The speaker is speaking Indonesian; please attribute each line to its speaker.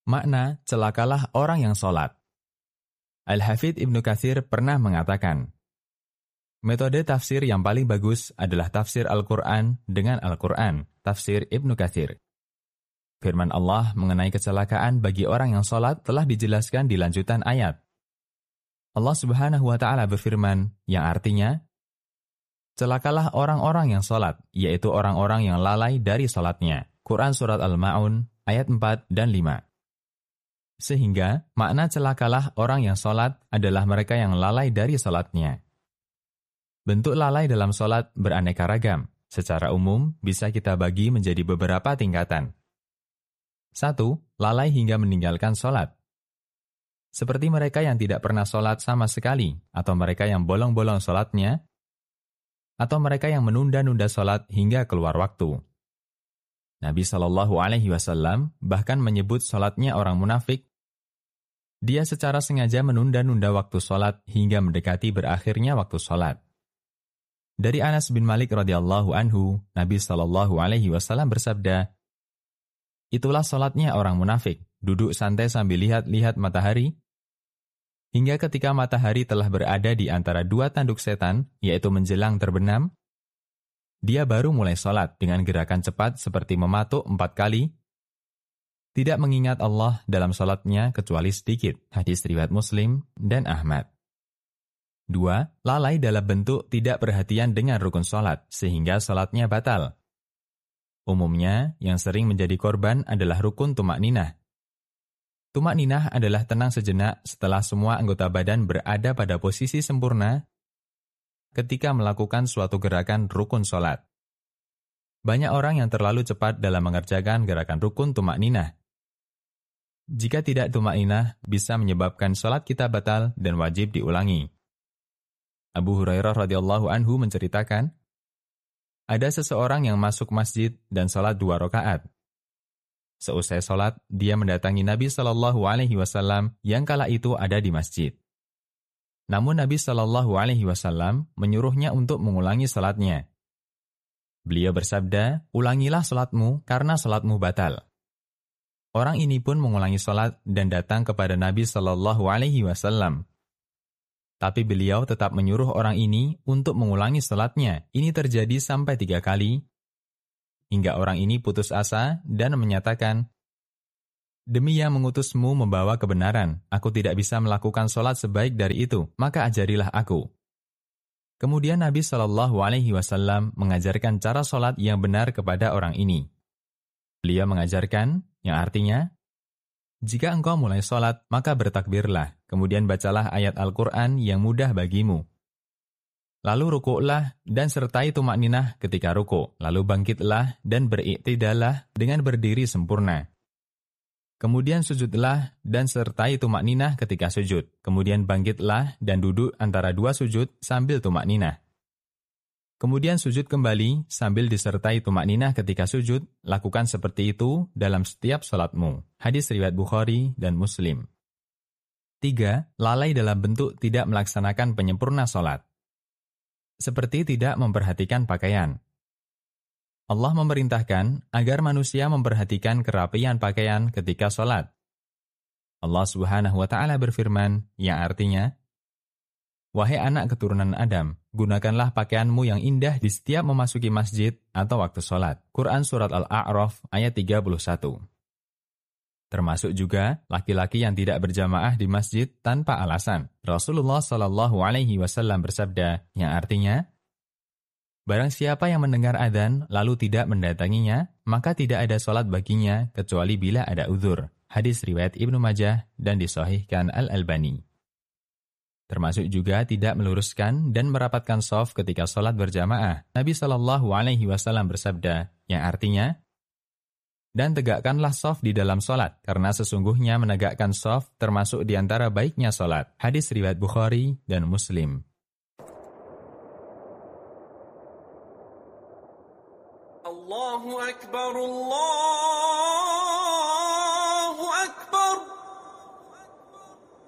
Speaker 1: Makna celakalah orang yang sholat. Al-Hafidz Ibnu Katsir pernah mengatakan, metode tafsir yang paling bagus adalah tafsir Al-Quran dengan Al-Quran, tafsir Ibnu Katsir. Firman Allah mengenai kecelakaan bagi orang yang sholat telah dijelaskan di lanjutan ayat. Allah Subhanahu wa Ta'ala berfirman, yang artinya, celakalah orang-orang yang sholat, yaitu orang-orang yang lalai dari sholatnya. Quran Surat Al-Ma'un, ayat 4 dan 5. Sehingga, makna celakalah orang yang sholat adalah mereka yang lalai dari sholatnya. Bentuk lalai dalam sholat beraneka ragam. Secara umum, bisa kita bagi menjadi beberapa tingkatan. 1. Lalai hingga meninggalkan sholat. Seperti mereka yang tidak pernah sholat sama sekali, atau mereka yang bolong-bolong sholatnya, atau mereka yang menunda-nunda sholat hingga keluar waktu. Nabi SAW bahkan menyebut sholatnya orang munafik. Dia secara sengaja menunda-nunda waktu sholat hingga mendekati berakhirnya waktu sholat. Dari Anas bin Malik radhiyallahu anhu, Nabi SAW bersabda, itulah sholatnya orang munafik, duduk santai sambil lihat-lihat matahari, hingga ketika matahari telah berada di antara dua tanduk setan, yaitu menjelang terbenam, dia baru mulai sholat dengan gerakan cepat seperti mematuk 4 kali, tidak mengingat Allah dalam sholatnya kecuali sedikit. Hadis riwayat Muslim dan Ahmad. 2. Lalai dalam bentuk tidak perhatian dengan rukun sholat, sehingga sholatnya batal. Umumnya, yang sering menjadi korban adalah rukun tumakninah. Tumakninah adalah tenang sejenak setelah semua anggota badan berada pada posisi sempurna ketika melakukan suatu gerakan rukun sholat. Banyak orang yang terlalu cepat dalam mengerjakan gerakan rukun tumakninah. Jika tidak tumakninah, bisa menyebabkan sholat kita batal dan wajib diulangi. Abu Hurairah radhiyallahu anhu menceritakan, ada seseorang yang masuk masjid dan sholat 2 rakaat. Seusai sholat, dia mendatangi Nabi SAW yang kala itu ada di masjid. Namun Nabi SAW menyuruhnya untuk mengulangi sholatnya. Beliau bersabda, ulangilah sholatmu karena sholatmu batal. Orang ini pun mengulangi sholat dan datang kepada Nabi SAW. Tapi beliau tetap menyuruh orang ini untuk mengulangi sholatnya. Ini terjadi sampai 3 kali, hingga orang ini putus asa dan menyatakan, demi yang mengutusmu membawa kebenaran, aku tidak bisa melakukan sholat sebaik dari itu, maka ajarilah aku. Kemudian Nabi SAW mengajarkan cara sholat yang benar kepada orang ini. Beliau mengajarkan, yang artinya, jika engkau mulai sholat, maka bertakbirlah, kemudian bacalah ayat Al-Quran yang mudah bagimu. Lalu rukuklah dan sertai tumakninah ketika rukuk, lalu bangkitlah dan beriktidalah dengan berdiri sempurna. Kemudian sujudlah dan sertai tumakninah ketika sujud, kemudian bangkitlah dan duduk antara 2 sujud sambil tumakninah. Kemudian sujud kembali sambil disertai tumakninah ketika sujud, lakukan seperti itu dalam setiap sholatmu. Hadis riwayat Bukhari dan Muslim. 3. Lalai dalam bentuk tidak melaksanakan penyempurna sholat. Seperti tidak memperhatikan pakaian. Allah memerintahkan agar manusia memperhatikan kerapian pakaian ketika sholat. Allah Subhanahu wa Ta'ala berfirman, yang artinya, wahai anak keturunan Adam, gunakanlah pakaianmu yang indah di setiap memasuki masjid atau waktu sholat. Quran Surat Al-A'raf ayat 31. Termasuk juga laki-laki yang tidak berjamaah di masjid tanpa alasan. Rasulullah SAW bersabda, yang artinya, barang siapa yang mendengar adzan lalu tidak mendatanginya, maka tidak ada sholat baginya kecuali bila ada uzur. Hadis riwayat Ibnu Majah dan disahihkan Al-Albani. Termasuk juga tidak meluruskan dan merapatkan shaf ketika sholat berjamaah. Nabi SAW bersabda, yang artinya, dan tegakkanlah shaf di dalam sholat, karena sesungguhnya menegakkan shaf termasuk di antara baiknya sholat. Hadis riwayat Bukhari dan Muslim.
Speaker 2: Allahu Akbar, Allah.